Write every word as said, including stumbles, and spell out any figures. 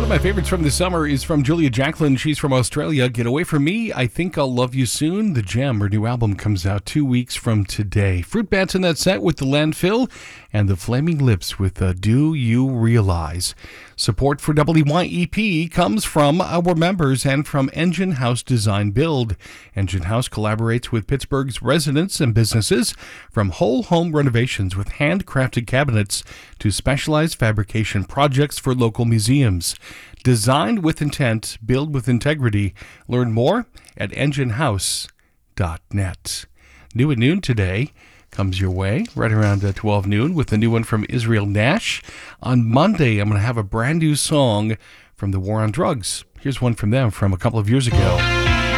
of my favorites from the summer is from Julia Jacklin. She's from Australia. Get Away From Me, I Think I'll Love You Soon. The Gem, her new album, comes out two weeks from today. Fruit Bats in that set with The Landfill, and The Flaming Lips with uh, Do You Realize. Support for W Y E P comes from our members and from Engine House Design Build. Engine House collaborates with Pittsburgh's residents and businesses, from whole home renovations with handcrafted cabinets to specialized fabrication projects for local museums. Designed with intent, build with integrity. Learn more at engine house dot net. New at noon today comes your way right around uh, twelve noon with a new one from Israel Nash. On Monday, I'm going to have a brand new song from the War on Drugs. Here's one from them from a couple of years ago.